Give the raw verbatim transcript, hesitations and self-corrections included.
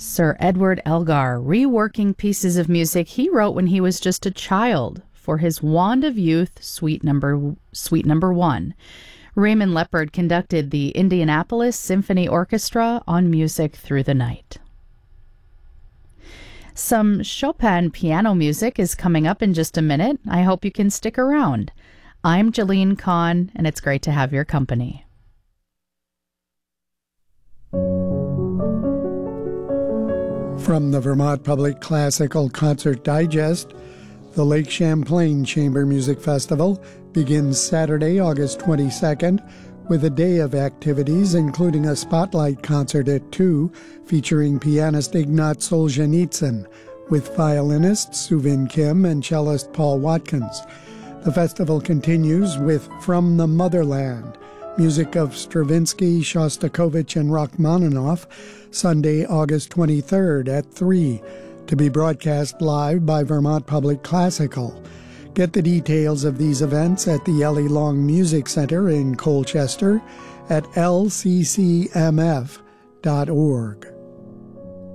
Sir Edward Elgar reworking pieces of music he wrote when he was just a child for his Wand of Youth Suite Number Suite Number One. Raymond Leppard conducted the Indianapolis Symphony Orchestra on Music Through the Night. Some Chopin piano music is coming up in just a minute. I hope you can stick around. I'm Jeline Kahn, and it's great to have your company. From the Vermont Public Classical Concert Digest, the Lake Champlain Chamber Music Festival begins Saturday, August twenty-second, with a day of activities, including a spotlight concert at two, featuring pianist Ignat Solzhenitsyn, with violinists Suvin Kim and cellist Paul Watkins. The festival continues with From the Motherland, music of Stravinsky, Shostakovich, and Rachmaninoff, Sunday, August twenty-third at three, to be broadcast live by Vermont Public Classical. Get the details of these events at the Ellie Long Music Center in Colchester at l c c m f dot org.